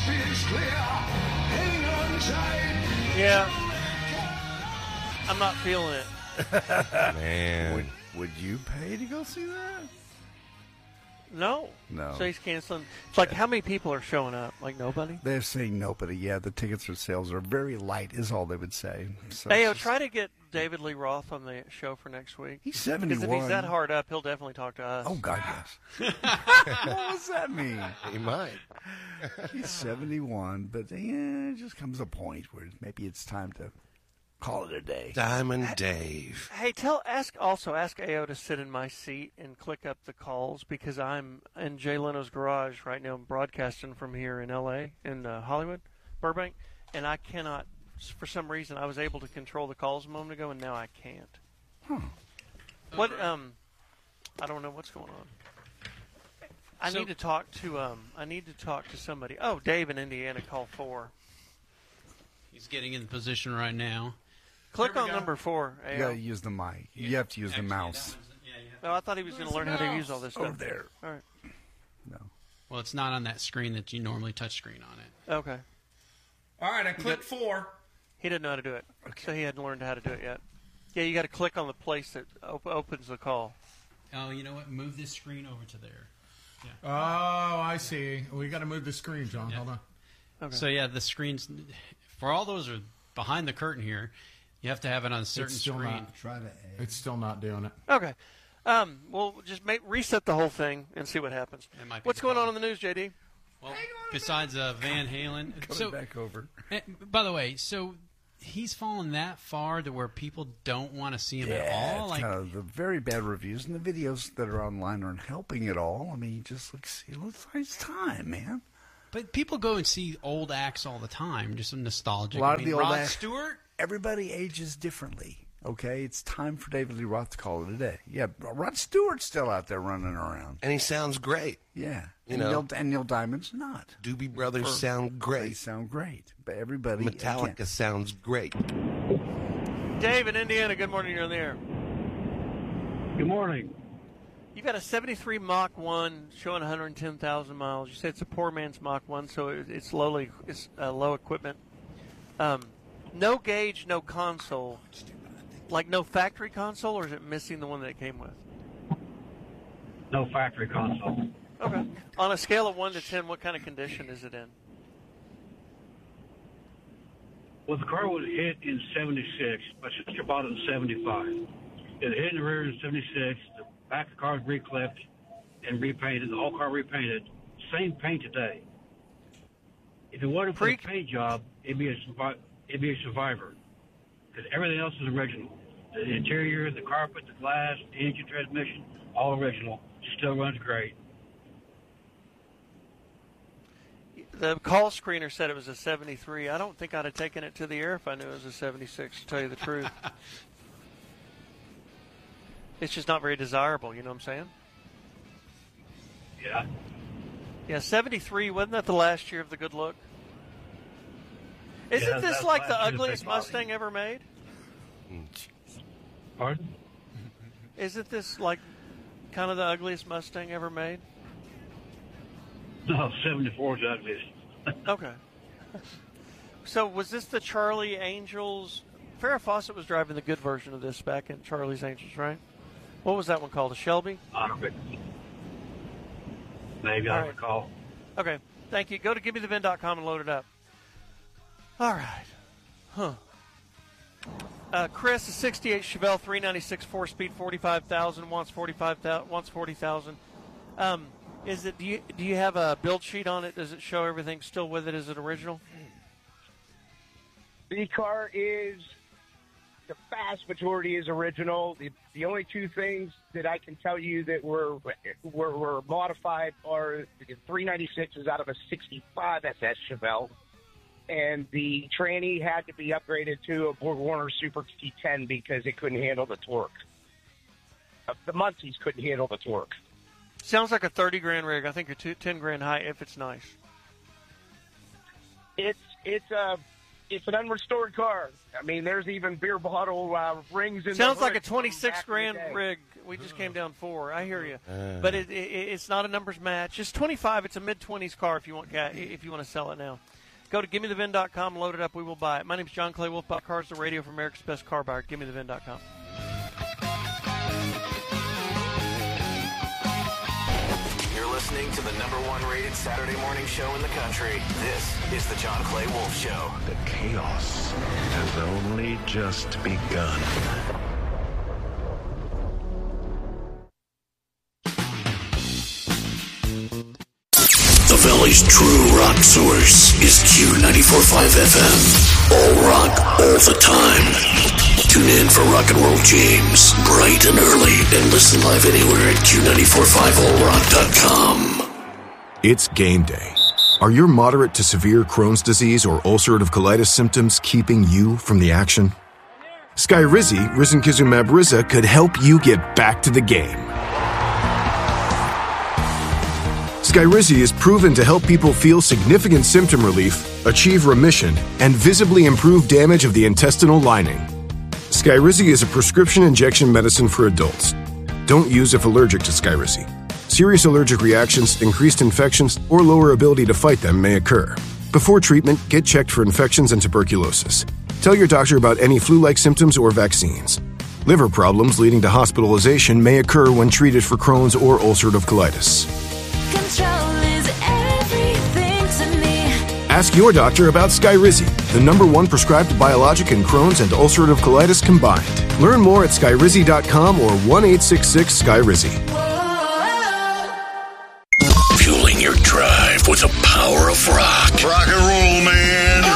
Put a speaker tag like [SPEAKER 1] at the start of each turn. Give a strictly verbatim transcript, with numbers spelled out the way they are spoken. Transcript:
[SPEAKER 1] Yeah. I'm not feeling it.
[SPEAKER 2] Man.
[SPEAKER 3] Would, would you pay to go see that?
[SPEAKER 1] No.
[SPEAKER 3] No.
[SPEAKER 1] So he's canceling. It's like, how many people are showing up? Like, nobody?
[SPEAKER 3] They're saying nobody. Yeah, the tickets for sales are very light, is all they would say. So
[SPEAKER 1] Hey,
[SPEAKER 3] it's
[SPEAKER 1] I'll
[SPEAKER 3] just-
[SPEAKER 1] try to get David Lee Roth on the show for next week.
[SPEAKER 3] He's
[SPEAKER 1] Because
[SPEAKER 3] seventy-one.
[SPEAKER 1] if he's that hard up, he'll definitely talk to us.
[SPEAKER 3] Oh, God, yes. What does that mean?
[SPEAKER 2] He might.
[SPEAKER 3] He's seventy-one, but yeah, it just comes a point where maybe it's time to call it a day.
[SPEAKER 2] Diamond Dave.
[SPEAKER 1] Hey, tell ask also ask A O to sit in my seat and click up the calls because I'm in Jay Leno's garage right now. I'm broadcasting from here in L A in uh, Hollywood, Burbank, and I cannot. For some reason, I was able to control the calls a moment ago, and now I can't.
[SPEAKER 3] Huh.
[SPEAKER 1] What? Um, I don't know what's going on. I
[SPEAKER 4] So-
[SPEAKER 1] need to talk to um. I need to talk to somebody. Oh, Dave in Indiana, call four.
[SPEAKER 4] He's getting in the position right now.
[SPEAKER 1] Click
[SPEAKER 4] There we
[SPEAKER 1] on
[SPEAKER 4] go.
[SPEAKER 1] number four.
[SPEAKER 3] You
[SPEAKER 1] A
[SPEAKER 3] got
[SPEAKER 1] O.
[SPEAKER 3] to use the mic. You have to use the
[SPEAKER 4] Actually,
[SPEAKER 3] mouse.
[SPEAKER 4] that one's- yeah, you have-
[SPEAKER 1] Oh, I thought he was going to learn how to use all this stuff.
[SPEAKER 3] Over there.
[SPEAKER 1] All right.
[SPEAKER 3] No.
[SPEAKER 4] Well, it's not on that screen that you normally touch screen on it.
[SPEAKER 1] Okay.
[SPEAKER 5] All right, I clicked four.
[SPEAKER 1] He didn't know how to do it, so he hadn't learned how to do it yet. Yeah, you got to click on the place that op- opens the call.
[SPEAKER 4] Oh, you know what? Move this screen over to there.
[SPEAKER 5] Oh, I see. We got to move the screen, John.
[SPEAKER 4] Yeah.
[SPEAKER 5] Hold on.
[SPEAKER 1] Okay.
[SPEAKER 4] So yeah, the screens for all those are behind the curtain here. You have to have it on a certain
[SPEAKER 5] It's still
[SPEAKER 4] screen.
[SPEAKER 5] not.
[SPEAKER 6] Try to.
[SPEAKER 5] It's still not doing it.
[SPEAKER 1] Okay. Um, we'll just make, reset the whole thing and see what happens.
[SPEAKER 4] That might be
[SPEAKER 1] What's
[SPEAKER 4] the
[SPEAKER 1] going on
[SPEAKER 4] problem.
[SPEAKER 1] in the news, J D?
[SPEAKER 4] Well, besides uh, Van Halen,
[SPEAKER 3] Coming
[SPEAKER 4] so
[SPEAKER 3] back over.
[SPEAKER 4] eh, by the way, so he's fallen that far to where people don't want to see him at all.
[SPEAKER 3] it's
[SPEAKER 4] Like,
[SPEAKER 3] kind of the very bad reviews and the videos that are online aren't helping at all. I mean, he just looks, he looks like it's time, man.
[SPEAKER 4] but people go and see old acts all the time, just nostalgic.
[SPEAKER 3] A lot
[SPEAKER 4] I
[SPEAKER 3] of
[SPEAKER 4] mean,
[SPEAKER 3] the old
[SPEAKER 4] Rod
[SPEAKER 3] acts-
[SPEAKER 4] Stewart.
[SPEAKER 3] Everybody ages differently. Okay, it's time for David Lee Roth to call it a day. Yeah, Rod Stewart's still out there running around.
[SPEAKER 2] And he sounds great.
[SPEAKER 3] Yeah,
[SPEAKER 2] You
[SPEAKER 3] and
[SPEAKER 2] know.
[SPEAKER 3] Neil, and Neil Diamond's not.
[SPEAKER 2] Doobie Brothers
[SPEAKER 3] Or-
[SPEAKER 2] sound
[SPEAKER 3] They
[SPEAKER 2] great.
[SPEAKER 3] sound great, but everybody
[SPEAKER 2] Metallica
[SPEAKER 3] again,
[SPEAKER 2] sounds great.
[SPEAKER 1] Dave in Indiana, good morning. You're on the air.
[SPEAKER 7] Good morning.
[SPEAKER 1] You've got a seventy-three Mach one showing one hundred ten thousand miles. You said it's a poor man's Mach one, so it, it's lowly, it's uh, low equipment. Um, no gauge, no console. Like no factory console, or is it missing the one that it came with?
[SPEAKER 7] No factory console.
[SPEAKER 1] Okay. On a scale of one to ten, what kind of condition is it in?
[SPEAKER 7] Well, the car was hit in seventy-six, but she bought it in seventy-five. It hit in the rear in seventy-six. The back of the car was reclipped and repainted. The whole car repainted. Same paint today. If it wasn't for
[SPEAKER 1] Pre-
[SPEAKER 7] the paint job, it'd be a survi- it'd be a survivor. Because everything else is original. The interior, the carpet, the glass, the engine, transmission, all original. Still runs great.
[SPEAKER 1] The call screener said it was a seventy-three. I don't think I'd have taken it to the air if I knew it was a seventy-six, to tell you the truth. It's just not very desirable, you know what I'm saying?
[SPEAKER 7] Yeah.
[SPEAKER 1] Yeah, seventy-three, wasn't that the last year of the good look? Isn't
[SPEAKER 7] Yeah,
[SPEAKER 1] this
[SPEAKER 7] that's
[SPEAKER 1] like the
[SPEAKER 7] last year's
[SPEAKER 1] ugliest
[SPEAKER 7] big body.
[SPEAKER 1] Mustang ever made?
[SPEAKER 7] Pardon?
[SPEAKER 1] Isn't this like kind of the ugliest Mustang ever made?
[SPEAKER 7] No, seventy-four is the ugliest.
[SPEAKER 1] Okay. So was this the Charlie Angels? Farrah Fawcett was driving the good version of this back in Charlie's Angels, right? What was that one called? A Shelby?
[SPEAKER 7] I don't think. Maybe
[SPEAKER 1] All
[SPEAKER 7] I
[SPEAKER 1] right.
[SPEAKER 7] recall.
[SPEAKER 1] Okay. Thank you. Go to give me the vin dot com and load it up. All right. Huh. Uh, Chris, a sixty-eight Chevelle three ninety-six four-speed, forty-five thousand, wants forty-five thousand, wants forty thousand. Um, is it? Do you do you have a build sheet on it? Does it show everything still with it? Is it original?
[SPEAKER 8] The car is, the vast majority is original. The, the only two things that I can tell you that were were, were modified are the three ninety-six is out of a sixty-five S S Chevelle, and the tranny had to be upgraded to a BorgWarner Super T ten because it couldn't handle the torque. Uh, the Muncies couldn't handle the torque.
[SPEAKER 1] Sounds like a thirty grand rig. I think you're two, ten grand high if it's nice.
[SPEAKER 8] It's it's a it's an unrestored car. I mean, there's even beer bottle uh, rings in
[SPEAKER 1] Sounds
[SPEAKER 8] the
[SPEAKER 1] like a
[SPEAKER 8] hood from
[SPEAKER 1] twenty-six
[SPEAKER 8] back in the
[SPEAKER 1] grand
[SPEAKER 8] day.
[SPEAKER 1] rig. We just came down four. I hear you,
[SPEAKER 2] Uh.
[SPEAKER 1] but it, it, it's not a numbers match. It's twenty-five. It's a mid twenties car if you want ca- if you want to sell it now. Go to give me the vin dot com, load it up. We will buy it. My name's John Clay Wolf. About Cars, the radio for America's Best Car Buyer. give me the vin dot com.
[SPEAKER 6] You're listening to the number one rated Saturday morning show in the country. This is the John Clay Wolf Show.
[SPEAKER 9] The chaos has only just begun.
[SPEAKER 10] The Valley's true rock source is Q ninety-four point five F M. All rock, all the time. Tune in for Rock and Roll James, bright and early, and listen live anywhere at Q nine four five all rock dot com.
[SPEAKER 11] It's game day. Are your moderate to severe Crohn's disease or ulcerative colitis symptoms keeping you from the action? Skyrizi, risankizumab Riza, could help you get back to the game. Skyrizi is proven to help people feel significant symptom relief, achieve remission, and visibly improve damage of the intestinal lining. Skyrizi is a prescription injection medicine for adults. Don't use if allergic to Skyrizi. Serious allergic reactions, increased infections, or lower ability to fight them may occur. Before treatment, get checked for infections and tuberculosis. Tell your doctor about any flu-like symptoms or vaccines. Liver problems leading to hospitalization may occur when treated for Crohn's or ulcerative colitis.
[SPEAKER 12] Control is everything to me.
[SPEAKER 11] Ask your doctor about Skyrizi, the number one prescribed biologic in Crohn's and ulcerative colitis combined. Learn more at skyrizi dot com or one eight six six Sky Rizi.
[SPEAKER 10] Fueling your drive with the power of rock.
[SPEAKER 9] Rock and roll, man.